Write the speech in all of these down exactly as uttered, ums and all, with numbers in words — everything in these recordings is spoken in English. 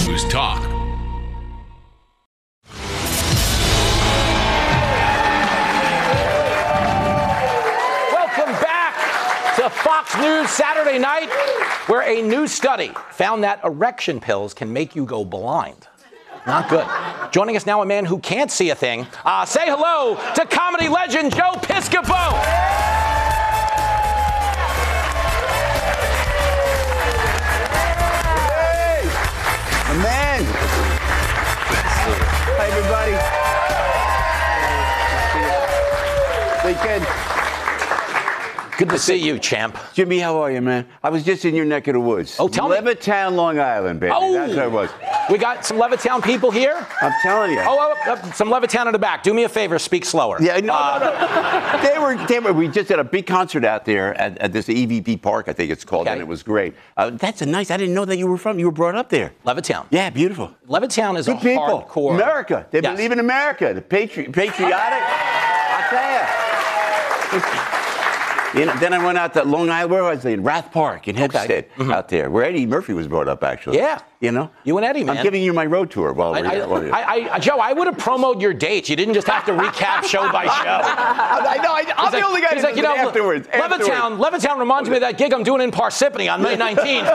News Talk. Welcome back to Fox News Saturday Night, where a new study found that erection pills can make you go blind. Not good. Joining us now, a man who can't see a thing. Uh, say hello to comedy legend Joe Piscopo. Hey, man. Hi, everybody. Weekend. Good to see you, champ. Jimmy, how are you, man? I was just in your neck of the woods. Oh, tell me. Levittown, Long Island, baby. Oh. That's where it was. We got some Levittown people here. I'm telling you. Oh, oh, oh, some Levittown in the back. Do me a favor, speak slower. Yeah, no, Uh, no, no. They were, they were, we just had a big concert out there at, at this E V P Park, I think it's called, Okay. and it was great. Uh, that's a nice, I didn't know that you were from, you were brought up there. Levittown. Yeah, beautiful. Levittown is Good a people. hardcore. America. They Yes. believe in America. The patri- patriotic. I tell you. You know, then I went out to Long Island. Where was I? In Rath Park in Hempstead, Mm-hmm. out there, where Eddie Murphy was brought up, actually. Yeah. You know? You and Eddie, man. I'm giving you my road tour while I, we're here. while we're here. I, I, I, Joe, I would have promoted your dates. You didn't just have to recap show by show. I know. I, I'm He's the like- only guy he's who like, you does know, it afterwards. Levittown, Levittown reminds me of that gig I'm doing in Parsippany on May nineteenth.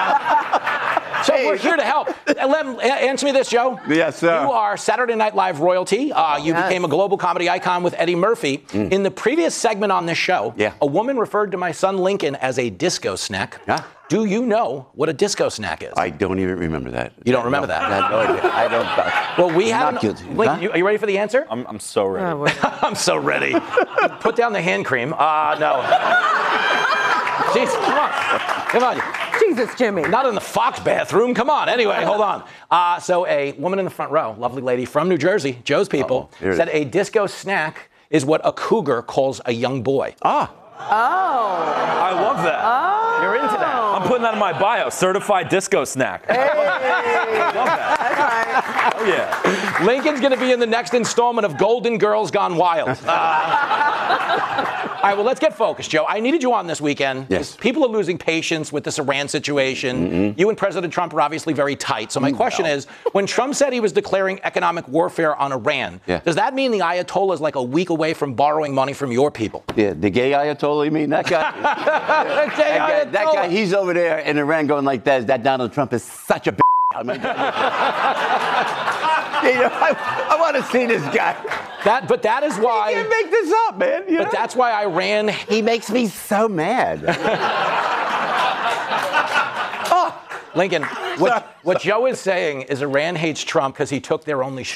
Uh, so Hey. we're here to help. Uh, Let, a- answer me this, Joe. Yes, sir. You are Saturday Night Live royalty. Uh, you Yes. became a global comedy icon with Eddie Murphy. In the previous segment on this show, Yeah. a woman referred to my son Lincoln as a disco snack. Huh? Do you know what a disco snack is? I don't even remember that. You don't remember No, that? I have no idea. I don't. Uh, well, we I'm have. not guilty. Lincoln, Huh? you, are you ready for the answer? I'm, I'm so ready. I'm so ready. Put down the hand cream. Uh, no. Jeez, come on. Come on. Jesus, Jimmy. Not in the Fox bathroom. Come on. Anyway, hold on. Uh, so a woman in the front row, lovely lady from New Jersey, Joe's people, Uh-oh. Here it said is. a disco snack is what a cougar calls a young boy. Ah. Oh. I love that. Oh. You're into that. I'm putting that in my bio. Certified disco snack. Hey. I love that. That's right. Oh, yeah. Lincoln's going to be in the next installment of Golden Girls Gone Wild. Uh, all right, well, let's get focused, Joe. I needed you on this weekend. Yes. People are losing patience with this Iran situation. Mm-hmm. You and President Trump are obviously very tight. So my question is, when Trump said he was declaring economic warfare on Iran, Yeah. does that mean the Ayatollah is like a week away from borrowing money from your people? Yeah, the gay Ayatollah, you mean? That guy? Okay, that, guy that Ayatollah. guy, he's over there in Iran going like that. That Donald Trump is such a b****. I mean, you know, I, I want to see this guy. That, but that is You why. can't make this up, man. You But know? that's why Iran. He makes me so mad. Lincoln, what, what Joe is saying is Iran hates Trump because he took their only